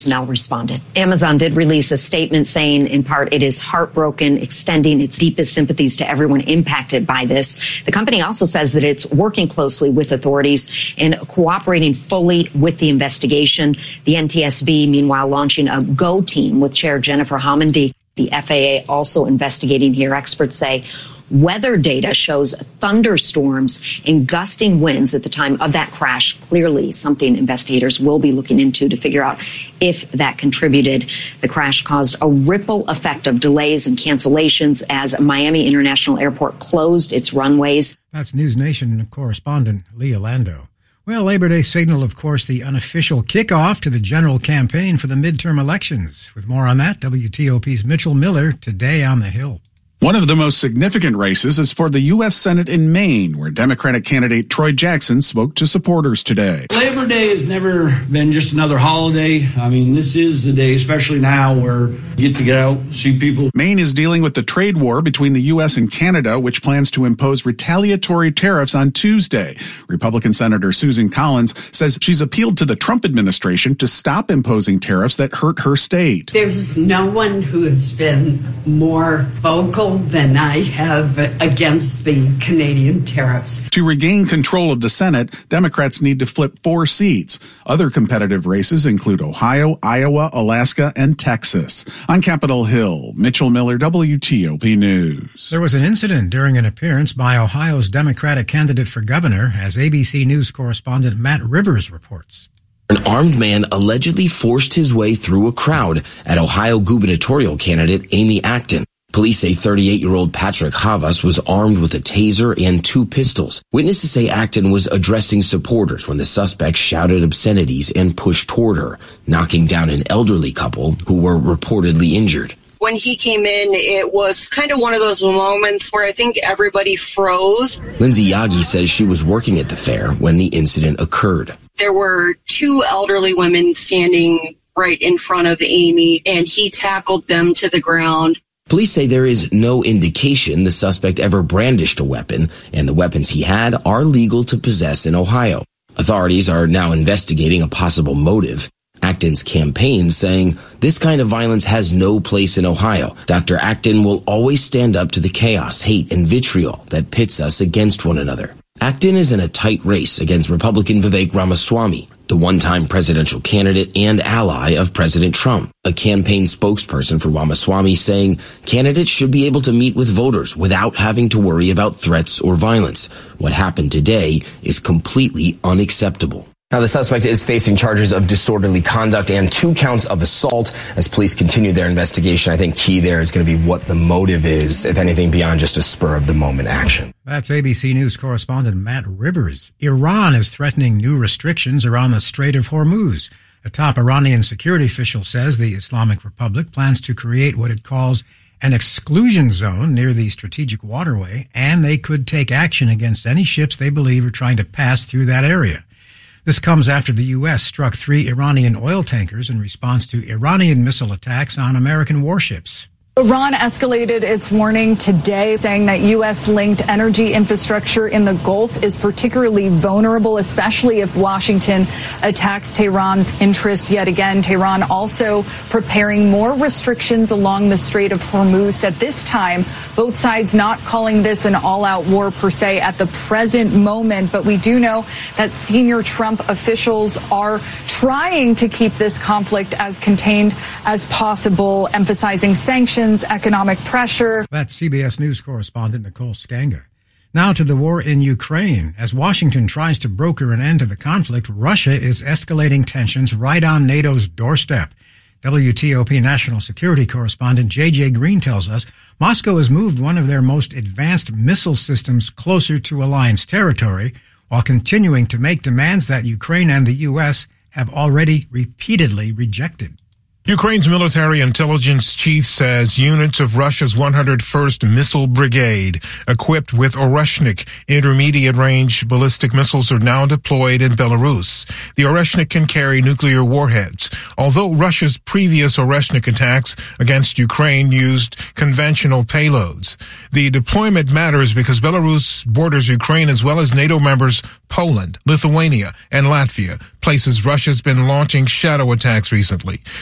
now responded. Amazon did release a statement saying, in part, it is heartbroken, extending its deepest sympathies to everyone impacted by this. The company also says that it's working closely with authorities and cooperating fully with the investigation. The NTSB, meanwhile, launching a GO team with Chair Jennifer Homendy. The FAA also investigating here. Experts say weather data shows thunderstorms and gusting winds at the time of that crash. Clearly something investigators will be looking into to figure out if that contributed. The crash caused a ripple effect of delays and cancellations as Miami International Airport closed its runways. That's News Nation correspondent Leah Lando. Well, Labor Day signaled, of course, the unofficial kickoff to the general campaign for the midterm elections. With more on that, WTOP's Mitchell Miller today on the Hill. One of the most significant races is for the U.S. Senate in Maine, where Democratic candidate Troy Jackson spoke to supporters today. Labor Day has never been just another holiday. I mean, this is the day, especially now, where you get to get out, see people. Maine is dealing with the trade war between the U.S. and Canada, which plans to impose retaliatory tariffs on Tuesday. Republican Senator Susan Collins says she's appealed to the Trump administration to stop imposing tariffs that hurt her state. There's no one who has been more vocal than I have against the Canadian tariffs. To regain control of the Senate, Democrats need to flip 4 seats. Other competitive races include Ohio, Iowa, Alaska, and Texas. On Capitol Hill, Mitchell Miller, WTOP News. There was an incident during an appearance by Ohio's Democratic candidate for governor, as ABC News correspondent Matt Rivers reports. An armed man allegedly forced his way through a crowd at Ohio gubernatorial candidate Amy Acton. Police say 38-year-old Patrick Havas was armed with a taser and 2 pistols. Witnesses say Acton was addressing supporters when the suspect shouted obscenities and pushed toward her, knocking down an elderly couple who were reportedly injured. When he came in, it was kind of one of those moments where I think everybody froze. Lindsay Yagi says she was working at the fair when the incident occurred. There were 2 elderly women standing right in front of Amy, and he tackled them to the ground. Police say there is no indication the suspect ever brandished a weapon, and the weapons he had are legal to possess in Ohio. Authorities are now investigating a possible motive. Acton's campaign saying this kind of violence has no place in Ohio. Dr. Acton will always stand up to the chaos, hate, and vitriol that pits us against one another. Acton is in a tight race against Republican Vivek Ramaswamy, the one-time presidential candidate and ally of President Trump. A campaign spokesperson for Ramaswamy saying candidates should be able to meet with voters without having to worry about threats or violence. What happened today is completely unacceptable. Now, the suspect is facing charges of disorderly conduct and 2 counts of assault as police continue their investigation. I think key there is going to be what the motive is, if anything, beyond just a spur-of-the-moment action. That's ABC News correspondent Matt Rivers. Iran is threatening new restrictions around the Strait of Hormuz. A top Iranian security official says the Islamic Republic plans to create what it calls an exclusion zone near the strategic waterway, and they could take action against any ships they believe are trying to pass through that area. This comes after the U.S. struck 3 Iranian oil tankers in response to Iranian missile attacks on American warships. Iran escalated its warning today, saying that U.S.-linked energy infrastructure in the Gulf is particularly vulnerable, especially if Washington attacks Tehran's interests yet again. Tehran also preparing more restrictions along the Strait of Hormuz. At this time, both sides not calling this an all-out war per se at the present moment, but we do know that senior Trump officials are trying to keep this conflict as contained as possible, emphasizing sanctions, economic pressure. That's CBS News correspondent Nicole Skanga. Now to the war in Ukraine. As Washington tries to broker an end to the conflict, Russia is escalating tensions right on NATO's doorstep. WTOP national security correspondent J.J. Green tells us Moscow has moved one of their most advanced missile systems closer to alliance territory, while continuing to make demands that Ukraine and the U.S. have already repeatedly rejected. Ukraine's military intelligence chief says units of Russia's 101st Missile Brigade, equipped with Oreshnik intermediate-range ballistic missiles, are now deployed in Belarus. The Oreshnik can carry nuclear warheads. Although Russia's previous Oreshnik attacks against Ukraine used conventional payloads. The deployment matters because Belarus borders Ukraine as well as NATO members Poland, Lithuania, and Latvia, places Russia's been launching shadow attacks recently.